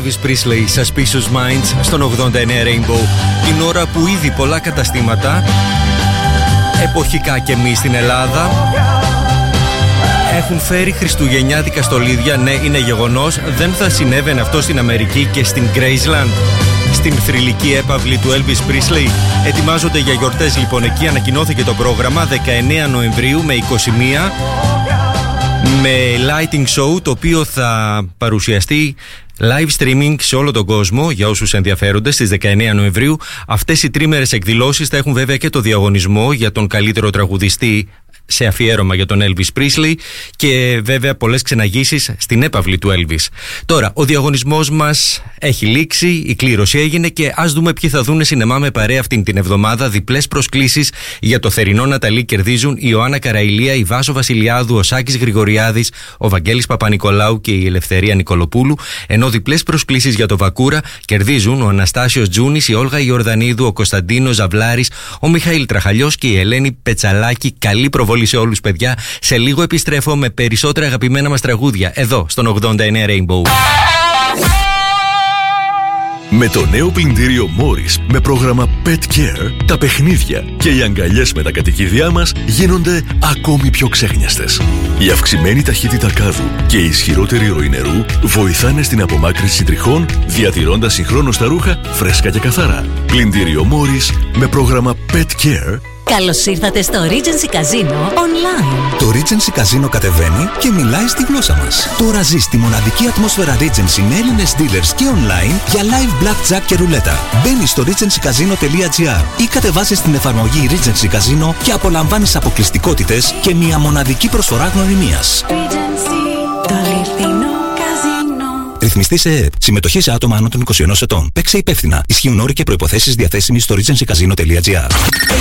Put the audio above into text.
Elvis Presley, Suspicious Minds, στον 89 Rainbow. Την ώρα που ήδη πολλά καταστήματα, εποχικά και εμείς στην Ελλάδα, έχουν φέρει χριστουγεννιάτικα στολίδια. Ναι, είναι γεγονός. Δεν θα συνέβαινε αυτό στην Αμερική και στην Graceland, στην θρυλική έπαυλη του Elvis Presley? Ετοιμάζονται για γιορτές λοιπόν εκεί. Ανακοινώθηκε το πρόγραμμα 19 Νοεμβρίου με 21, με lighting show, το οποίο θα παρουσιαστεί live streaming σε όλο τον κόσμο για όσους ενδιαφέρονται στις 19 Νοεμβρίου. Αυτές οι τρίμερες εκδηλώσεις θα έχουν βέβαια και το διαγωνισμό για τον καλύτερο τραγουδιστή σε αφιέρωμα για τον Elvis Presley και βέβαια πολλές ξεναγήσεις στην έπαυλη του Elvis. Τώρα, ο διαγωνισμός μας έχει λήξει, η κλήρωση έγινε και ας δούμε ποιοι θα δούνε σινεμά με παρέα αυτήν την εβδομάδα. Διπλές προσκλήσεις για το θερινό Ναταλή κερδίζουν η Ιωάννα Καραηλία, η Βάσο Βασιλιάδου, ο Σάκης Γρηγοριάδης, ο Βαγγέλης Παπα-Νικολάου και η Ελευθερία Νικολοπούλου, ενώ διπλές προσκλήσεις για το Βακούρα κερδίζουν ο Αναστάσιος Τζούνης, η Όλγα Ιορδανίδου, ο Κωνσταντίνος Ζαβλάρης, ο Μιχαήλ Τραχαλιός και η Ελένη Πετσαλάκη. Καλή προβολή σε όλους, παιδιά. Σε λίγο επιστρέφω με περισσότερα αγαπημένα μας τραγούδια εδώ στον 89 Rainbow. Με το νέο πλυντήριο Morris με πρόγραμμα Pet Care, τα παιχνίδια και οι αγκαλιές με τα κατοικίδια μας γίνονται ακόμη πιο ξέχνιαστες. Η αυξημένη ταχύτητα κάδου και η ισχυρότερη ροή νερού βοηθάνε στην απομάκρυνση τριχών, διατηρώντας συγχρόνως τα ρούχα φρέσκα και καθαρά. Πλυντήριο Morris με πρόγραμμα Pet Care. Καλώς ήρθατε στο Regency Casino Online. Το Regency Casino κατεβαίνει και μιλάει στη γλώσσα μας. Τώρα ζεις τη μοναδική ατμόσφαιρα Regency με Έλληνες dealers και online για live blackjack και ρουλέτα. Μπαίνεις στο regencycasino.gr ή κατεβάζεις την εφαρμογή Regency Casino και απολαμβάνεις αποκλειστικότητες και μια μοναδική προσφορά γνωριμίας. Το αληθινό καζίνο. Ρυθμιστή σε ΕΕΠ. Συμμετοχή σε άτομα άνω των 21 ετών. Παίξε υπεύθυνα. Ισχύουν όροι και προϋποθέσεις διαθέσιμοι στο regencycasino.gr.